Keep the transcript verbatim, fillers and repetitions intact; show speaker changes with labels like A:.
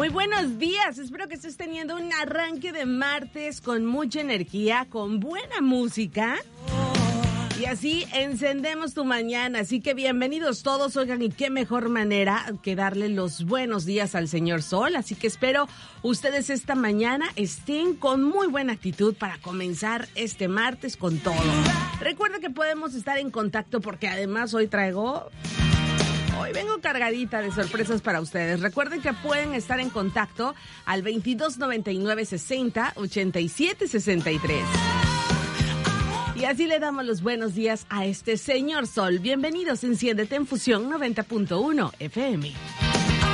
A: Muy buenos días, espero que estés teniendo un arranque de martes con mucha energía, con buena música. Y así encendemos tu mañana, así que bienvenidos todos, oigan, y qué mejor manera que darle los buenos días al señor Sol, así que espero ustedes esta mañana estén con muy buena actitud para comenzar este martes con todo. Recuerda que podemos estar en contacto porque además hoy traigo... Hoy vengo cargadita de sorpresas para ustedes. Recuerden que pueden estar en contacto al veintidós noventa y nueve sesenta ochenta y siete sesenta y tres. Y así le damos los buenos días a este señor Sol. Bienvenidos, enciéndete en Fusión noventa punto uno F M.